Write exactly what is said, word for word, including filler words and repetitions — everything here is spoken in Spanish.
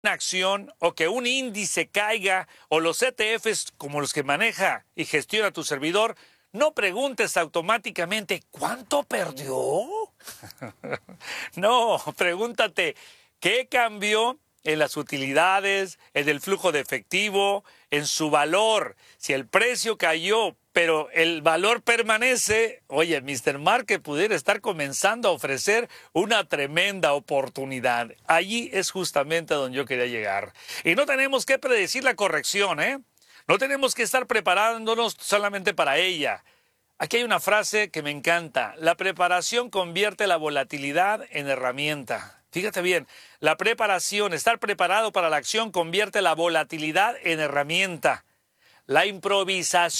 una acción o que un índice caiga o los E T Fs como los que maneja y gestiona tu servidor, no preguntes automáticamente ¿cuánto perdió? No, pregúntate ¿qué cambió en las utilidades, en el flujo de efectivo, en su valor? Si el precio cayó, pero el valor permanece, oye, míster Market pudiera estar comenzando a ofrecer una tremenda oportunidad. Allí es justamente a donde yo quería llegar. Y no tenemos que predecir la corrección, ¿eh? No tenemos que estar preparándonos solamente para ella. Aquí hay una frase que me encanta. La preparación convierte la volatilidad en herramienta. Fíjate bien, la preparación, estar preparado para la acción convierte la volatilidad en herramienta. La improvisación